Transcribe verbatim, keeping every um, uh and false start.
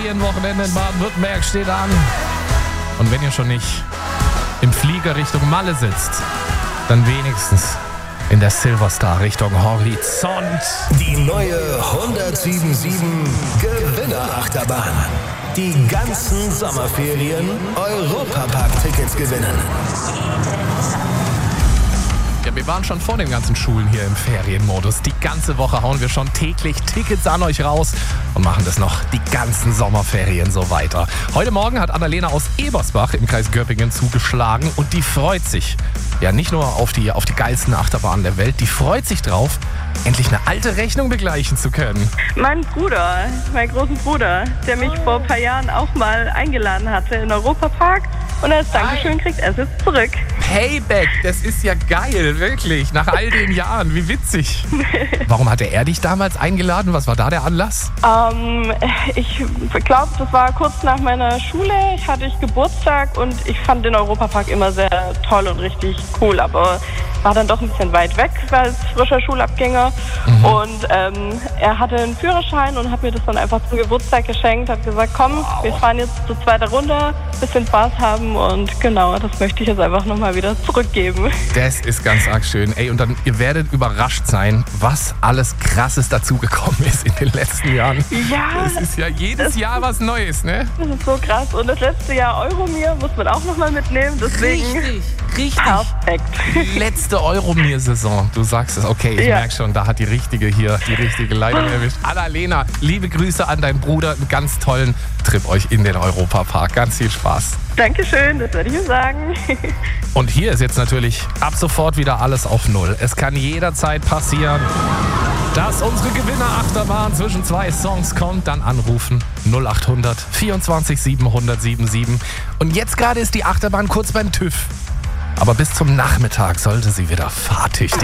Ferienwochenende in Baden-Württemberg steht an. Und wenn ihr schon nicht im Flieger Richtung Malle sitzt, dann wenigstens in der Silverstar Richtung Horizont. Die neue hundertsieben sieben Gewinnerachterbahn. Die ganzen Sommerferien Europapark-Tickets gewinnen. Ja, wir waren schon vor den ganzen Schulen hier im Ferienmodus. Die ganze Woche hauen wir schon täglich Tickets an euch raus und machen das noch die ganzen Sommerferien so weiter. Heute Morgen hat Annalena aus Ebersbach im Kreis Göppingen zugeschlagen und die freut sich, ja nicht nur auf die, auf die geilsten Achterbahnen der Welt, die freut sich drauf, endlich eine alte Rechnung begleichen zu können. Mein Bruder, mein großen Bruder, der mich vor ein paar Jahren auch mal eingeladen hatte in den Europapark. Und als Dankeschön kriegt er es jetzt zurück. Payback, das ist ja geil, wirklich. Nach all den Jahren, wie witzig. Warum hatte er dich damals eingeladen? Was war da der Anlass? Ähm, ich glaube, das war kurz nach meiner Schule. Ich hatte ich Geburtstag und ich fand den Europapark immer sehr toll und richtig cool. Aber war dann doch ein bisschen weit weg als frischer Schulabgänger. Mhm. Und ähm, er hatte einen Führerschein und hat mir das dann einfach zum Geburtstag geschenkt. Hat gesagt, komm, wow, wir fahren jetzt zu zweiter Runde, bisschen Spaß haben. Und genau, das möchte ich jetzt einfach nochmal wieder zurückgeben. Das ist ganz arg schön. Ey, und dann, ihr werdet überrascht sein, was alles Krasses dazugekommen ist in den letzten Jahren. Ja. Das ist ja jedes Jahr was Neues, ne? Das ist so krass. Und das letzte Jahr Euromir muss man auch nochmal mitnehmen. Deswegen richtig, richtig. Perfekt. Letzte Euromir-Saison. Du sagst es. Okay, ich ja. merke schon, da hat die richtige hier, die richtige Leitung erwischt. Annalena, liebe Grüße an deinen Bruder. Einen ganz tollen Trip euch in den Europapark. Ganz viel Spaß. Dankeschön, das werde ich ihm sagen. Und hier ist jetzt natürlich ab sofort wieder alles auf Null. Es kann jederzeit passieren, dass unsere Gewinnerachterbahn zwischen zwei Songs kommt. Dann anrufen null acht hundert vierundzwanzig siebenhundert siebenundsiebzig. Und jetzt gerade ist die Achterbahn kurz beim TÜV. Aber bis zum Nachmittag sollte sie wieder fahrtüchtig